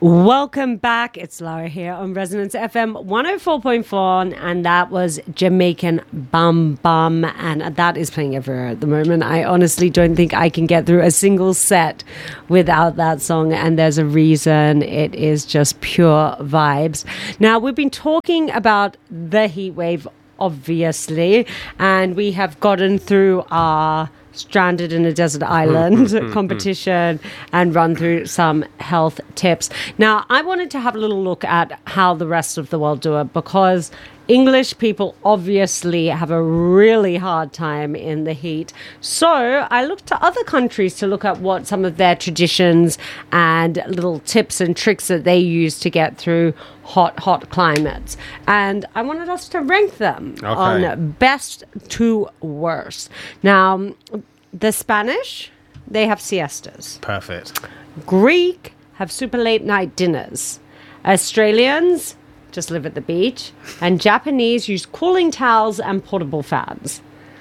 Welcome back. It's Laura here on Resonance FM 104.4, and that was Jamaican Bum Bum, and that is playing everywhere at the moment. I honestly don't think I can get through a single set without that song, and there's a reason. It is just pure vibes. Now, we've been talking about the heat wave, obviously, and we have gotten through our stranded in a desert island competition and run through some health tips. Now, I wanted to have a little look at how the rest of the world do it, because English people obviously have a really hard time in the heat. So I looked to other countries to look at what some of their traditions and little tips and tricks that they use to get through hot climates. And I wanted us to rank them on best to worst. Now, the Spanish, they have siestas. Perfect. Greek have super late night dinners. Australians just live at the beach, and Japanese use cooling towels and portable fans.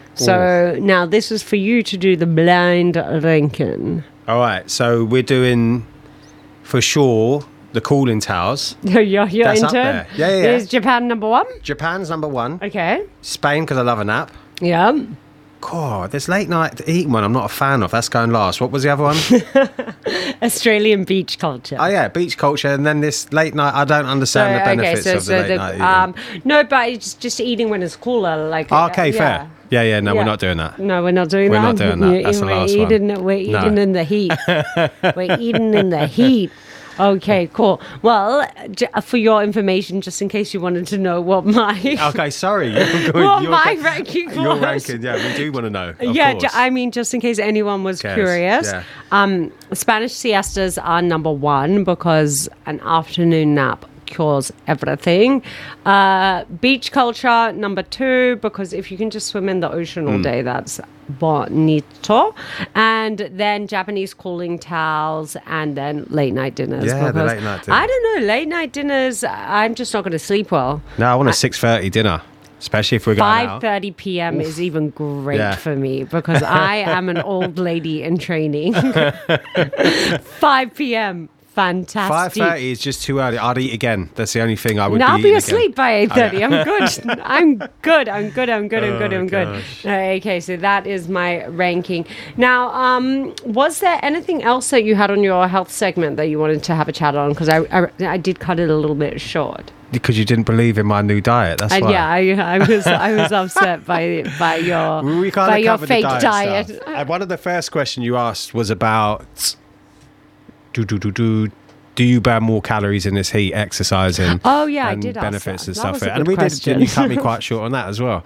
So now this is for you to do the blind ranking. All right, so we're doing for sure the cooling towels. You're That's into up there. it? Yeah. Is Japan number one? Japan's number one. Okay. Spain, because I love a nap. Yeah. God, this late night eating one I'm not a fan of. That's going last. What was the other one? Australian beach culture. Oh, yeah, beach culture. And then this late night, I don't understand the benefits of the late night eating. No, but it's just eating when it's cooler. Like, Okay, fair. Yeah, no, we're not doing that. No, we're not doing that. We're not doing that. That's the last one. We're eating in the heat. We're eating in the heat. Okay, cool. Well, for your information, just in case you wanted to know what my... Okay, sorry. What my ranking was. Your ranking, yeah, we do want to know. Of course. I mean, just in case anyone was curious. Yeah. Spanish siestas are number one because an afternoon nap cures everything. Beach culture, number two, because if you can just swim in the ocean all day, that's bonito. And then Japanese cooling towels, and then late night dinners. Yeah, the late night dinner. I don't know, late night dinners, I'm just not going to sleep well. No, I want a 6:30 dinner. Especially if we're going out. 5:30 p.m. is even great for me because I am an old lady in training. 5 p.m. Fantastic. 5:30 is just too early. I'd eat again. That's the only thing I would No, be I'll be eating asleep again. by 8:30. I'm good. I'm good. Gosh. Okay, so that is my ranking. Now, was there anything else that you had on your health segment that you wanted to have a chat on? Because I did cut it a little bit short. Because you didn't believe in my new diet. That's why. Yeah, I was upset by your fake diet. And one of the first questions you asked was about do you burn more calories in this heat exercising? Oh yeah, I and did benefits ask and that. stuff. That was a And good we question. did. You cut me quite short on that as well.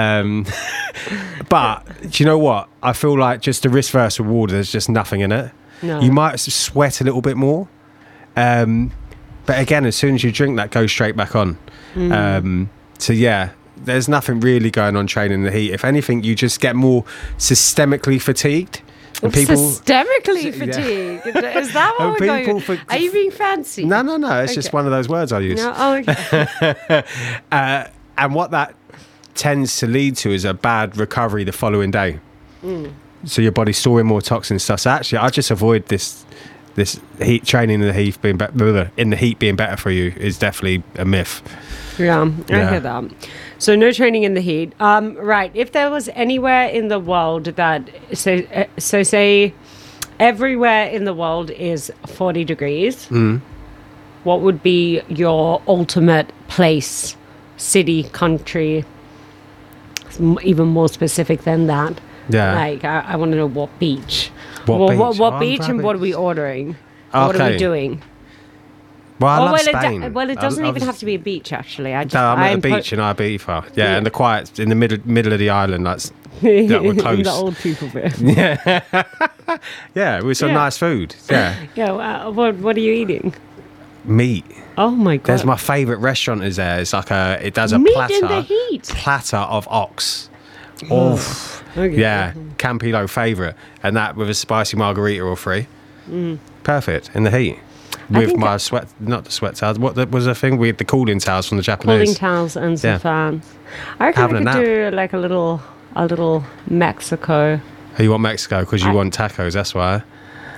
But do you know what? I feel like just the risk versus reward. There's just nothing in it. No. You might sweat a little bit more, but again, as soon as you drink, that goes straight back on. So yeah, there's nothing really going on training in the heat. If anything, you just get more systemically fatigued. And people systemically fatigued. Is that what we're going with? Are you being fancy? No. It's just one of those words I use. No? Oh, okay. And what that tends to lead to is a bad recovery the following day. So your body's storing more toxins and stuff. So actually, I just avoid this heat training in the heat being better for you is definitely a myth. Yeah, I hear that. So no training in the heat. Right. If there was anywhere in the world that, so say everywhere in the world is 40 degrees, what would be your ultimate place, city, country, even more specific than that? Yeah. Like, I want to know what beach. What beach beach? and what are we ordering? What are we doing? Well, I love Spain. It doesn't even have to be a beach, actually. I'm at a beach in Ibiza. Yeah, and the quiet in the middle of the island. That we're close. The old people bit. Yeah, with some nice food. Yeah. Yeah. What are you eating? Meat. Oh my god! There's my favourite restaurant is there. It's like it does a meat platter. in the heat. Platter of ox. Oh, okay. Yeah, Campillo favourite, and that with a spicy margarita or free. Perfect in the heat. With my not the sweat towels. What was the thing? With the cooling towels from the Japanese. Cooling towels and some fans. I reckon I could do like a little Mexico. Oh, you want Mexico because you want tacos? That's why.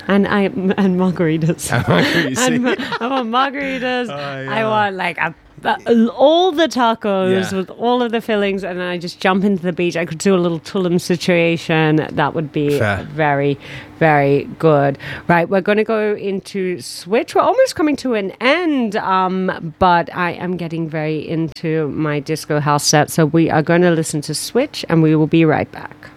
And margaritas. You see? I want margaritas. Oh, yeah. I want like all the tacos Yeah. with all of the fillings, and then I just jump into the beach. I could do a little Tulum situation. That would be Fair. very, very good. Right, we're going to go into Switch. We're almost coming to an end, but I am getting very into my disco house set. So we are going to listen to Switch, and we will be right back.